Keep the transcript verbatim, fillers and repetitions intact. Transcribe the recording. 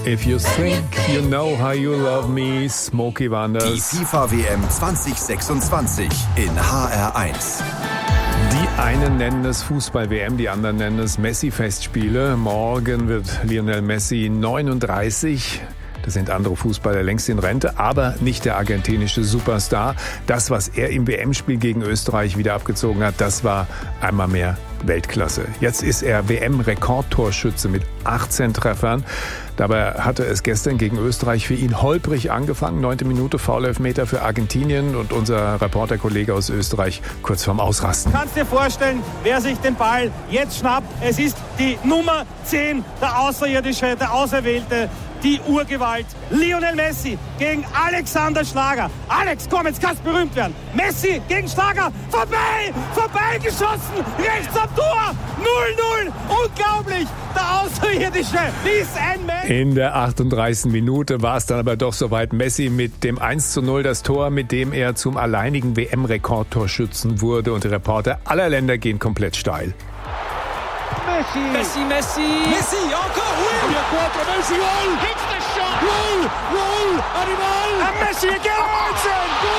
If you think you know how you love me, Smokey waren das. Die FIFA-W M zwanzig sechsundzwanzig in H R eins. Die einen nennen es Fußball-W M, die anderen nennen es Messi-Festspiele. Morgen wird Lionel Messi neununddreißig. Das sind andere Fußballer längst in Rente, aber nicht der argentinische Superstar. Das, was er im W M-Spiel gegen Österreich wieder abgezogen hat, das war einmal mehr Weltklasse. Jetzt ist er W M-Rekordtorschütze mit achtzehn Treffern. Dabei hatte es gestern gegen Österreich für ihn holprig angefangen. Neunte Minute, Foul-Elfmeter für Argentinien und unser Reporterkollege aus Österreich kurz vorm Ausrasten. Kannst dir vorstellen, wer sich den Ball jetzt schnappt? Es ist die Nummer zehn, der Außerirdische, der Auserwählte, die Urgewalt. Lionel Messi gegen Alexander Schlager. Alex, komm, jetzt kannst du berühmt werden. Messi gegen Schlager. Vorbei! Vorbeigeschossen! Rechts am Tor! null null! Unglaublich! Der Außerirdische ist ein Mensch. In der achtunddreißigsten Minute war es dann aber doch soweit. Messi mit dem eins zu null, das Tor, mit dem er zum alleinigen W M-Rekordtorschützen wurde. Und die Reporter aller Länder gehen komplett steil. Messi, Messi, Messi, Messi, encore, oui! Il y a quattro, Messi, gol! Hits the shot! Gol, gol, Animal! And Messi again!